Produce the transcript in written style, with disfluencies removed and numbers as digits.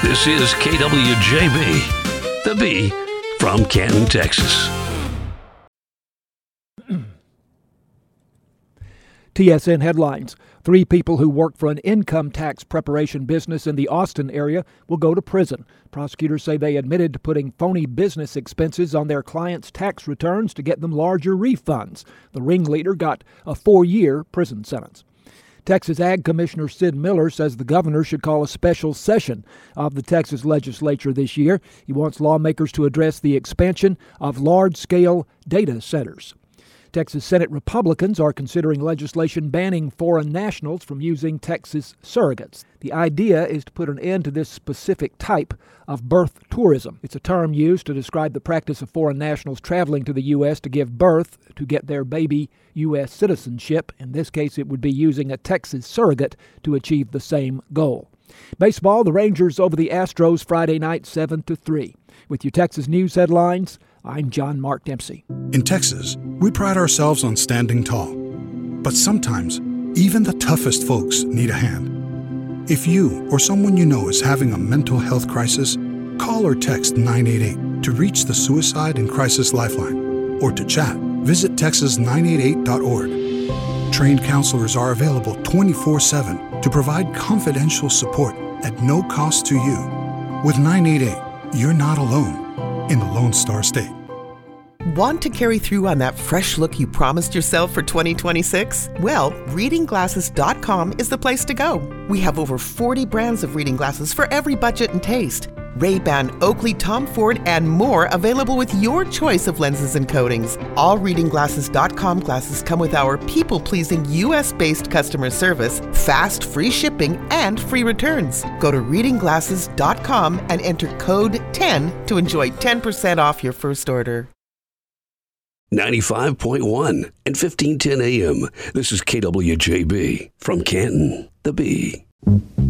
This is KWJB, the B from Canton, Texas. TSN headlines. 3 people who work for an income tax preparation business in the Austin area will go to prison. Prosecutors say they admitted to putting phony business expenses on their clients' tax returns to get them larger refunds. The ringleader got a 4-year prison sentence. Texas Ag Commissioner Sid Miller says the governor should call a special session of the Texas legislature this year. He wants lawmakers to address the expansion of large-scale data centers. Texas Senate Republicans are considering legislation banning foreign nationals from using Texas surrogates. The idea is to put an end to this specific type of birth tourism. It's a term used to describe the practice of foreign nationals traveling to the U.S. to give birth to get their baby U.S. citizenship. In this case, it would be using a Texas surrogate to achieve the same goal. Baseball, the Rangers over the Astros Friday night 7-3. With your Texas news headlines, I'm John Mark Dempsey. In Texas, we pride ourselves on standing tall. But sometimes, even the toughest folks need a hand. If you or someone you know is having a mental health crisis, call or text 988 to reach the Suicide and Crisis Lifeline. Or to chat, visit texas988.org. Trained counselors are available 24/7 to provide confidential support at no cost to you. With 988, you're not alone in the Lone Star State. Want to carry through on that fresh look you promised yourself for 2026? Well, readingglasses.com is the place to go. We have over 40 brands of reading glasses for every budget and taste. Ray-Ban, Oakley, Tom Ford, and more available with your choice of lenses and coatings. All readingglasses.com glasses come with our people-pleasing U.S.-based customer service, fast, free shipping, and free returns. Go to readingglasses.com and enter code 10 to enjoy 10% off your first order. 95.1 and 1510 AM. This is KWJB from Canton, the B.